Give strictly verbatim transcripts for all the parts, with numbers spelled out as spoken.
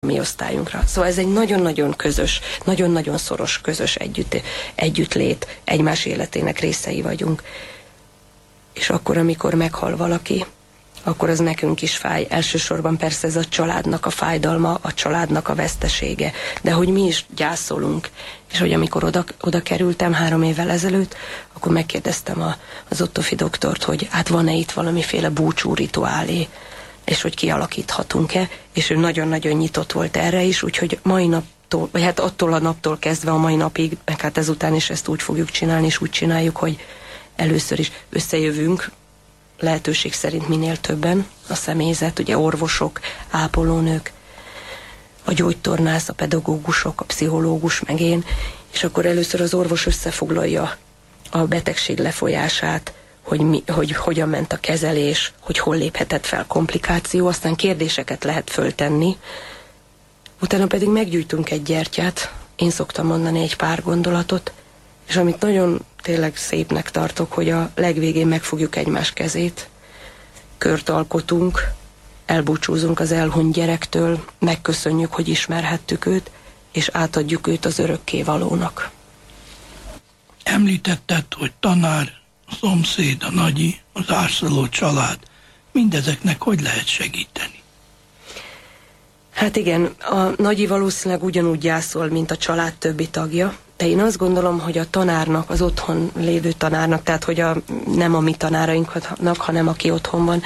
mi osztályunkra. Szóval ez egy nagyon-nagyon közös, nagyon-nagyon szoros közös együtt, együttlét, egymás életének részei vagyunk. És akkor, amikor meghal valaki, akkor az nekünk is fáj. Elsősorban persze ez a családnak a fájdalma, a családnak a vesztesége, de hogy mi is gyászolunk. És hogy amikor oda, oda kerültem három évvel ezelőtt, akkor megkérdeztem a, az Ottofi doktort, hogy hát van-e itt valamiféle búcsú rituálé, és hogy kialakíthatunk-e, és ő nagyon-nagyon nyitott volt erre is, úgyhogy mai naptól, vagy hát attól a naptól kezdve a mai napig, meg hát ezután is ezt úgy fogjuk csinálni, és úgy csináljuk, hogy először is összejövünk, lehetőség szerint minél többen, a személyzet, ugye orvosok, ápolónők, a gyógytornász, a pedagógusok, a pszichológus, meg én, és akkor először az orvos összefoglalja a betegség lefolyását, hogy, mi, hogy hogyan ment a kezelés, hogy hol léphetett fel komplikáció, aztán kérdéseket lehet föltenni, utána pedig meggyújtunk egy gyertyát, én szoktam mondani egy pár gondolatot, és amit nagyon tényleg szépnek tartok, hogy a legvégén megfogjuk egymás kezét, kört alkotunk, elbúcsúzunk az elhunyt gyerektől, megköszönjük, hogy ismerhettük őt, és átadjuk őt az örökkévalónak. Említetted, hogy tanár, a szomszéd, a nagyi, az árszaló család, mindezeknek hogy lehet segíteni? Hát igen, a nagyi valószínűleg ugyanúgy gyászol, mint a család többi tagja, de én azt gondolom, hogy a tanárnak, az otthon lévő tanárnak, tehát hogy a, nem a mi tanárainknak, hanem aki otthon van,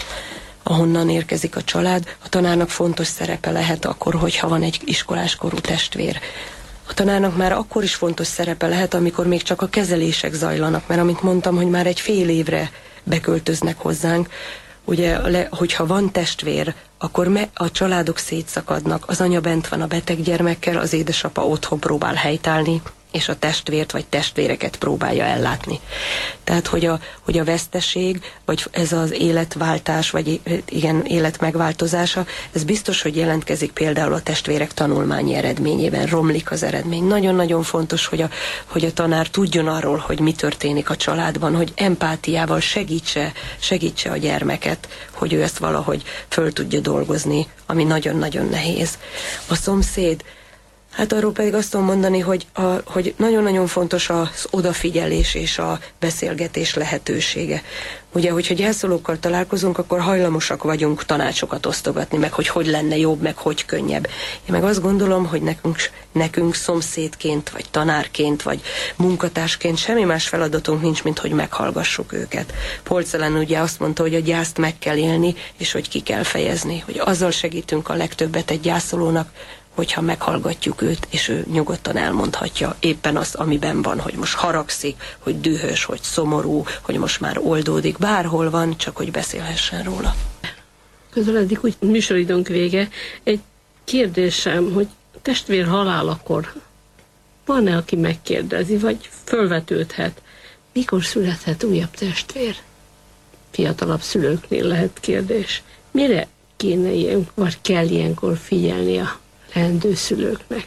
ahonnan érkezik a család, a tanárnak fontos szerepe lehet akkor, hogyha van egy iskoláskorú testvér. A tanárnak már akkor is fontos szerepe lehet, amikor még csak a kezelések zajlanak, mert amit mondtam, hogy már egy fél évre beköltöznek hozzánk, ugye, hogyha van testvér, akkor me, a családok szétszakadnak, az anya bent van a beteg gyermekkel, az édesapa otthon próbál helytállni, és a testvért vagy testvéreket próbálja ellátni. Tehát, hogy a, hogy a veszteség, vagy ez az életváltás, vagy igen, élet megváltozása, ez biztos, hogy jelentkezik például a testvérek tanulmányi eredményében, romlik az eredmény. Nagyon-nagyon fontos, hogy a, hogy a tanár tudjon arról, hogy mi történik a családban, hogy empátiával segítse, segítse a gyermeket, hogy ő ezt valahogy föl tudja dolgozni, ami nagyon-nagyon nehéz. A szomszéd, hát arról pedig azt tudom mondani, hogy, a, hogy nagyon-nagyon fontos az odafigyelés és a beszélgetés lehetősége. Ugye, hogyha gyászolókkal találkozunk, akkor hajlamosak vagyunk tanácsokat osztogatni, meg hogy hogy lenne jobb, meg hogy könnyebb. Én meg azt gondolom, hogy nekünk, nekünk szomszédként, vagy tanárként, vagy munkatársként semmi más feladatunk nincs, mint hogy meghallgassuk őket. Polcelen ugye azt mondta, hogy a gyászt meg kell élni, és hogy ki kell fejezni. Hogy azzal segítünk a legtöbbet egy gyászolónak, hogyha meghallgatjuk őt, és ő nyugodtan elmondhatja éppen azt, amiben van, hogy most haragszik, hogy dühös, hogy szomorú, hogy most már oldódik, bárhol van, csak hogy beszélhessen róla. Közeledik úgy műsoridőnk vége. Egy kérdésem, hogy testvér halálakor van-e, aki megkérdezi, vagy fölvetődhet, mikor születhet újabb testvér? Fiatalabb szülőknél lehet kérdés. Mire kéne ilyen, vagy kell ilyenkor figyelni a leendő szülőknek?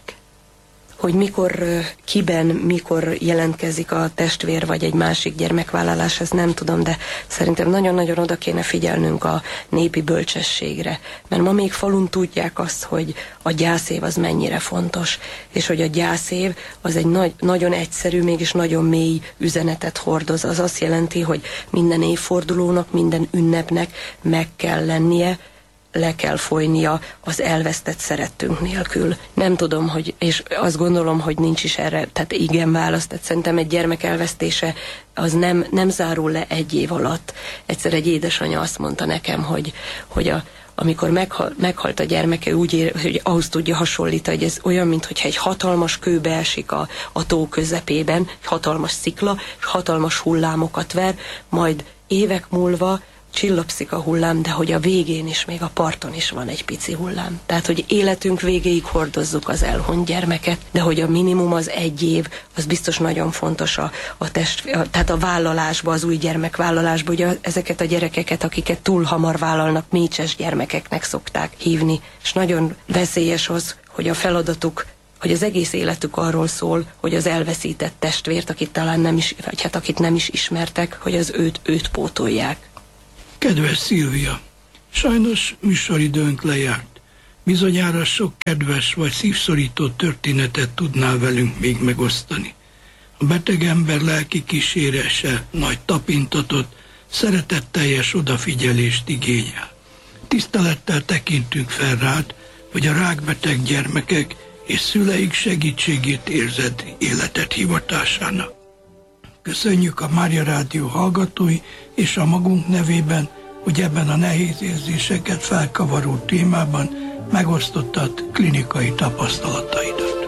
Hogy mikor, kiben, mikor jelentkezik a testvér vagy egy másik gyermekvállalás, ezt nem tudom, de szerintem nagyon-nagyon oda kéne figyelnünk a népi bölcsességre. Mert ma még falun tudják azt, hogy a gyászév az mennyire fontos, és hogy a gyászév az egy nagy, nagyon egyszerű, mégis nagyon mély üzenetet hordoz. Az azt jelenti, hogy minden évfordulónak, minden ünnepnek meg kell lennie, le kell folynia az elvesztett szerettünk nélkül. Nem tudom, hogy, és azt gondolom, hogy nincs is erre, tehát igen választ, tehát szerintem egy gyermek elvesztése az nem, nem zárul le egy év alatt. Egyszer egy édesanyja azt mondta nekem, hogy, hogy a, amikor meghal, meghalt a gyermeke, úgy ér, hogy ahhoz tudja hasonlítani, hogy ez olyan, mintha egy hatalmas kő beesik a, a tó közepében, egy hatalmas szikla, és hatalmas hullámokat ver, majd évek múlva csillapszik a hullám, de hogy a végén is, még a parton is van egy pici hullám. Tehát, hogy életünk végéig hordozzuk az elhunyt gyermeket, de hogy a minimum az egy év, az biztos nagyon fontos a, a test, a, tehát a vállalásba, az új gyermekvállalásba, ugye ezeket a gyerekeket, akiket túl hamar vállalnak, mécses gyermekeknek szokták hívni, és nagyon veszélyes az, hogy a feladatuk, hogy az egész életük arról szól, hogy az elveszített testvért, akit talán nem is, vagy hát akit nem is ismertek, hogy az őt, őt pótolják. Kedves Szilvia, sajnos műsoridőnk lejárt. Bizonyára sok kedves vagy szívszorító történetet tudnál velünk még megosztani. A beteg ember lelki kísérése nagy tapintatot, szeretetteljes odafigyelést igényel. Tisztelettel tekintünk fel rád, hogy a rákbeteg gyermekek és szüleik segítségét érzed életed hivatásának. Köszönjük a Mária Rádió hallgatói és a magunk nevében, hogy ebben a nehéz érzéseket felkavaró témában megosztottad klinikai tapasztalataidat.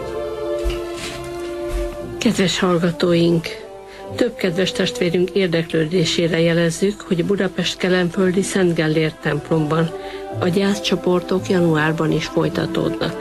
Kedves hallgatóink! Több kedves testvérünk érdeklődésére jelezzük, hogy a Budapest-Kelenföldi Szent Gellér templomban a gyászcsoportok januárban is folytatódnak.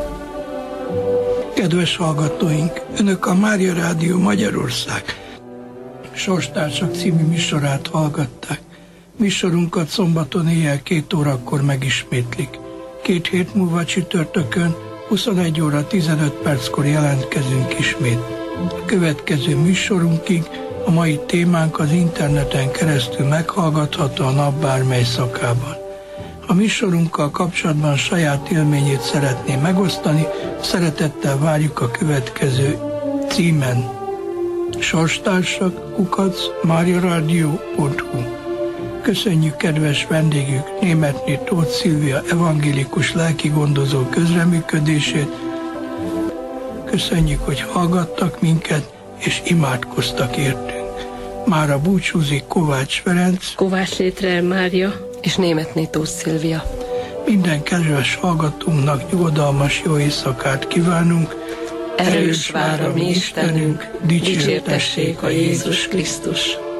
Kedves hallgatóink! Önök a Mária Rádió Magyarország Sorstársak című műsorát hallgatták. Műsorunkat szombaton éjjel két órakor megismétlik. Két hét múlva csütörtökön huszonegy óra tizenöt perckor jelentkezünk ismét. A következő műsorunkig a mai témánk az interneten keresztül meghallgatható a nap bármely szakában. A műsorunkkal kapcsolatban saját élményét szeretné megosztani, szeretettel várjuk a következő címen. Sorstársak kukac mariaradio pont hu. Köszönjük kedves vendégük Németné Tóth Szilvia evangélikus lelkigondozó közreműködését. Köszönjük, hogy hallgattak minket és imádkoztak értünk. Mára búcsúzik Kovács Ferenc, Kovács Létrel Mária és Németné Tóth Szilvia. Minden kedves hallgatónknak nyugodalmas jó éjszakát kívánunk. Erős vár a mi Istenünk, dicsértessék a Jézus Krisztus.